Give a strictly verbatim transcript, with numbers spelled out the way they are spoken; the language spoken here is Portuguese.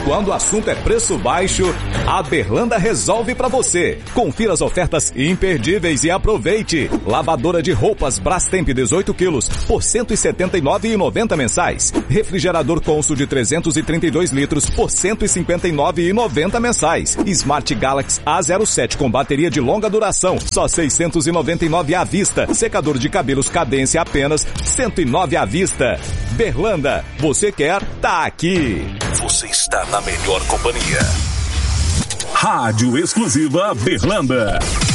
Quando o assunto é preço baixo, a Berlanda resolve pra você. Confira as ofertas imperdíveis e aproveite. Lavadora de roupas Brastemp dezoito quilos por cento e setenta e nove reais e noventa centavos mensais. Refrigerador Consul de trezentos e trinta e dois litros por cento e cinquenta e nove reais e noventa centavos mensais. Smart Galaxy A zero sete com bateria de longa duração, só seiscentos e noventa e nove reais à vista. Secador de cabelos Cadência apenas cento e nove reais à vista. Berlanda, você quer? Tá aqui. Você está na melhor companhia. Rádio Exclusiva Berlanda.